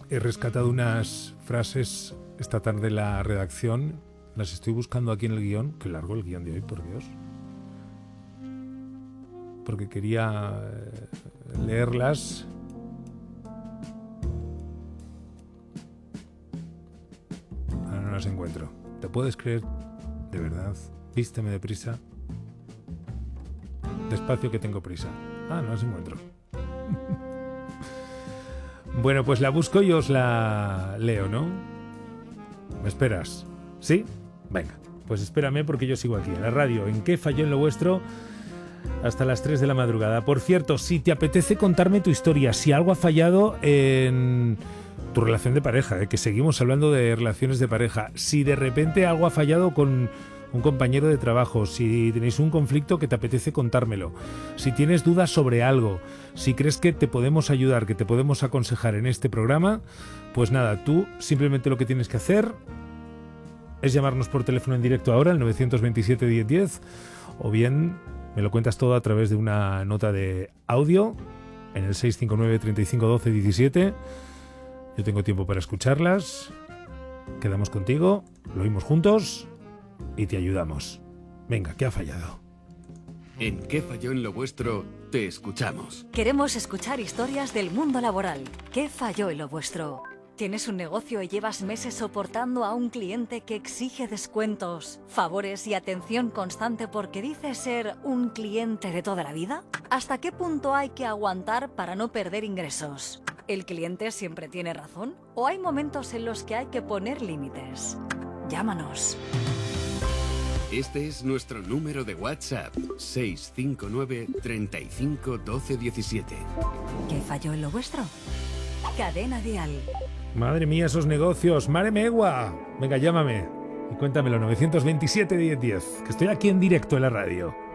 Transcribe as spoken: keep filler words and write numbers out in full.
He rescatado unas frases esta tarde en la redacción. Las estoy buscando aquí en el guión. Qué largo el guión de hoy, por Dios. Porque quería leerlas. Ahora no las encuentro. ¿Te puedes creer? De verdad. Vísteme deprisa. Despacio que tengo prisa. Ah, no las encuentro. Bueno, pues la busco y os la leo, ¿no? ¿Me esperas? ¿Sí? Venga, pues espérame porque yo sigo aquí en la radio. ¿En qué falló en lo vuestro? Hasta las tres de la madrugada. Por cierto, si te apetece contarme tu historia, si algo ha fallado en tu relación de pareja, ¿eh? Que seguimos hablando de relaciones de pareja, si de repente algo ha fallado con un compañero de trabajo, si tenéis un conflicto que te apetece contármelo, si tienes dudas sobre algo, si crees que te podemos ayudar, que te podemos aconsejar en este programa, pues nada, tú simplemente lo que tienes que hacer es llamarnos por teléfono en directo ahora, al nueve dos siete, diez diez, o bien me lo cuentas todo a través de una nota de audio en el seis cinco nueve, treinta y cinco, doce, diecisiete. Yo tengo tiempo para escucharlas, quedamos contigo, lo oímos juntos y te ayudamos. Venga, ¿qué ha fallado? ¿En qué falló en lo vuestro? Te escuchamos. Queremos escuchar historias del mundo laboral. ¿Qué falló en lo vuestro? ¿Tienes un negocio y llevas meses soportando a un cliente que exige descuentos, favores y atención constante porque dice ser un cliente de toda la vida? ¿Hasta qué punto hay que aguantar para no perder ingresos? ¿El cliente siempre tiene razón? ¿O hay momentos en los que hay que poner límites? Llámanos. Este es nuestro número de WhatsApp, seis cinco nueve, treinta y cinco, doce, diecisiete. ¿Qué falló en lo vuestro? Cadena Dial. Madre mía, esos negocios. ¡Mare megua! Venga, llámame y cuéntamelo, nueve dos siete, diez diez, que estoy aquí en directo en la radio.